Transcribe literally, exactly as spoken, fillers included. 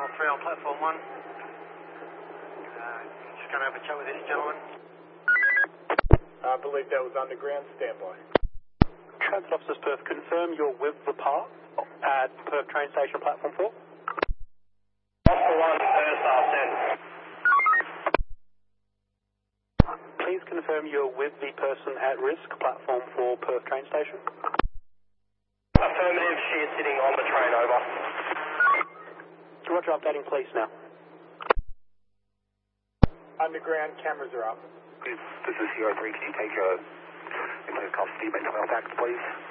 Channel three on platform one. Uh, just going to have a chat with this gentleman. I believe that was underground. Standby. Transit officers Perth, confirm you're with the park at Perth train station platform four. Oscar one, Perth, I'll send. Please confirm you're with the person at risk, platform four, Perth train station. Affirmative, she is sitting on the train, over. Roger, updating police now. Underground cameras are up. This is C R three. Can you take a, take a custody mental health act, please?